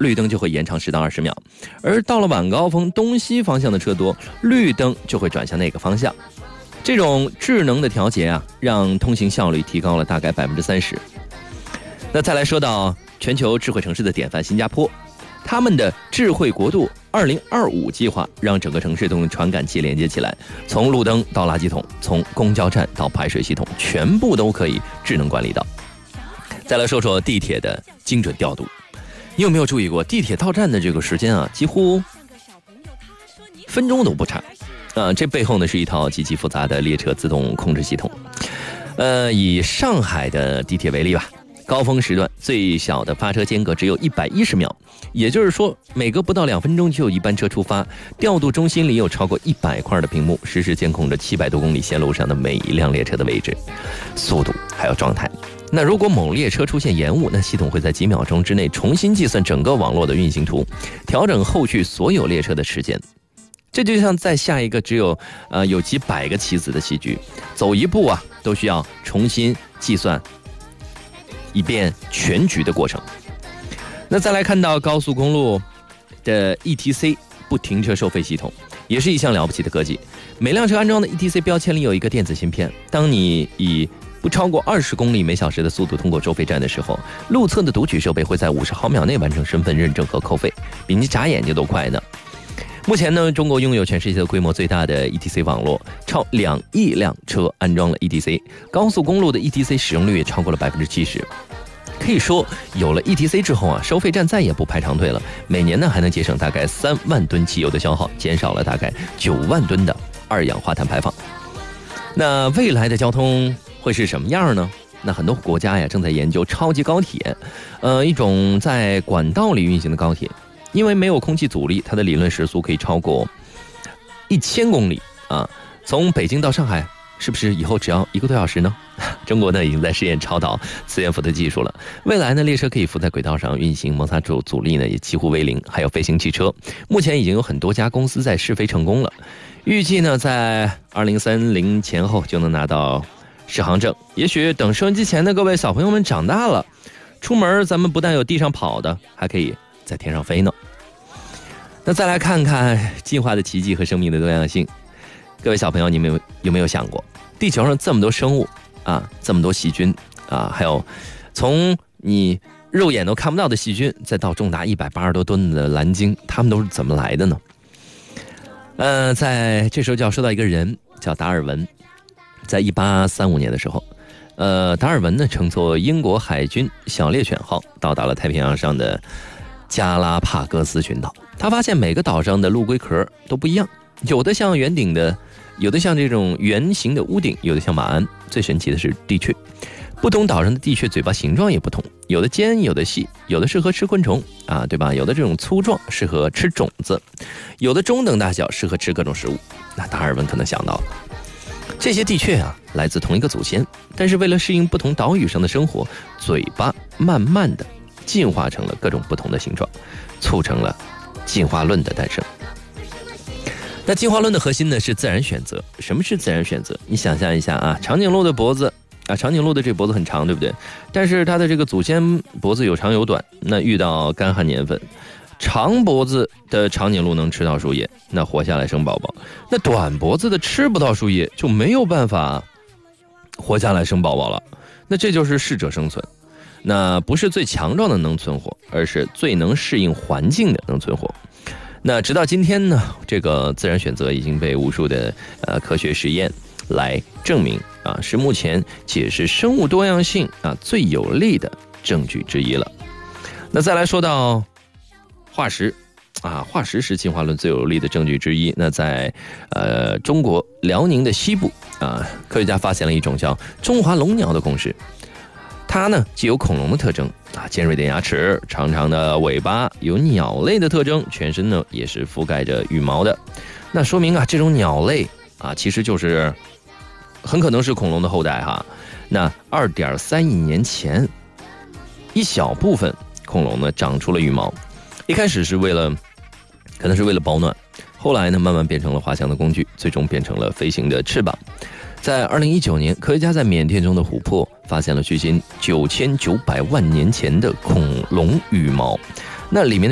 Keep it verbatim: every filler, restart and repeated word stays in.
绿灯就会延长十到二十秒，而到了晚高峰，东西方向的车多，绿灯就会转向那个方向。这种智能的调节啊，让通行效率提高了大概百分之三十。那再来说到全球智慧城市的典范新加坡，他们的智慧国度二零二五计划让整个城市都用传感器连接起来，从路灯到垃圾桶，从公交站到排水系统，全部都可以智能管理到。再来说说地铁的精准调度，你有没有注意过地铁到站的这个时间啊，几乎分钟都不差啊！这背后呢是一套极其复杂的列车自动控制系统。呃，以上海的地铁为例吧，高峰时段最小的发车间隔只有一百一十秒，也就是说每隔不到两分钟就有一班车出发。调度中心里有超过一百块的屏幕，实时监控着七百多公里线路上的每一辆列车的位置、速度还有状态。那如果某列车出现延误，那系统会在几秒钟之内重新计算整个网络的运行图，调整后续所有列车的时间。这就像在下一个只有呃有几百个棋子的棋局，走一步啊都需要重新计算一遍全局的过程。那再来看到高速公路的 E T C 不停车收费系统，也是一项了不起的科技。每辆车安装的 E T C 标签里有一个电子芯片，当你以不超过二十公里每小时的速度通过收费站的时候，路侧的读取设备会在五十毫秒内完成身份认证和扣费，比你眨眼睛都快呢。目前呢，中国拥有全世界规模最大的 E T C 网络，超两亿辆车安装了 E T C， 高速公路的 E T C 使用率也超过了百分之七十。可以说，有了 E T C 之后啊，收费站再也不排长队了，每年呢还能节省大概三万吨汽油的消耗，减少了大概九万吨的二氧化碳排放。那未来的交通会是什么样呢？那很多国家呀正在研究超级高铁，呃，一种在管道里运行的高铁。因为没有空气阻力，它的理论时速可以超过一千公里啊！从北京到上海，是不是以后只要一个多小时呢？中国呢已经在试验超导磁悬浮的技术了。未来呢，列车可以浮在轨道上运行，摩擦阻阻力呢也几乎为零。还有飞行汽车，目前已经有很多家公司在试飞成功了。预计呢，在二零三零前后就能拿到适航证。也许等收音机前的各位小朋友们长大了，出门咱们不但有地上跑的，还可以在天上飞呢。那再来看看进化的奇迹和生命的多样性。各位小朋友，你们有有没有想过，地球上这么多生物啊，这么多细菌啊，还有从你肉眼都看不到的细菌，再到重达一百八十多吨的蓝鲸，它们都是怎么来的呢？呃，在这时候就要说到一个人，叫达尔文。在一八三五年的时候，呃，达尔文呢乘坐英国海军小猎犬号到达了太平洋上的加拉帕戈斯群岛。他发现每个岛上的陆龟壳都不一样，有的像圆顶的，有的像这种圆形的屋顶，有的像马鞍。最神奇的是地雀，不同岛上的地雀嘴巴形状也不同，有的尖，有的细，有的适合吃昆虫啊，对吧？有的这种粗壮适合吃种子，有的中等大小适合吃各种食物。那达尔文可能想到了，这些地雀啊来自同一个祖先，但是为了适应不同岛屿上的生活，嘴巴慢慢的进化成了各种不同的形状，促成了进化论的诞生。那进化论的核心呢是自然选择。什么是自然选择？你想象一下啊，长颈鹿的脖子啊，长颈鹿的这脖子很长，对不对？但是它的这个祖先脖子有长有短，那遇到干旱年份，长脖子的长颈鹿能吃到树叶，那活下来生宝宝；那短脖子的吃不到树叶，就没有办法活下来生宝宝了。那这就是适者生存。那不是最强壮的能存活，而是最能适应环境的能存活。那直到今天呢，这个自然选择已经被无数的呃科学实验来证明啊，是目前解释生物多样性啊最有力的证据之一了。那再来说到化石啊，化石是进化论最有力的证据之一。那在呃中国辽宁的西部啊，科学家发现了一种叫中华龙鸟的公狮。它呢既有恐龙的特征啊，尖锐的牙齿，长长的尾巴，有鸟类的特征，全身呢也是覆盖着羽毛的。那说明啊，这种鸟类啊，其实就是很可能是恐龙的后代哈。那 二点三亿年前，一小部分恐龙呢长出了羽毛，一开始是为了可能是为了保暖，后来呢慢慢变成了滑翔的工具，最终变成了飞行的翅膀。在二零一九年，科学家在缅甸中的琥珀发现了距今九千九百万年前的恐龙羽毛，那里面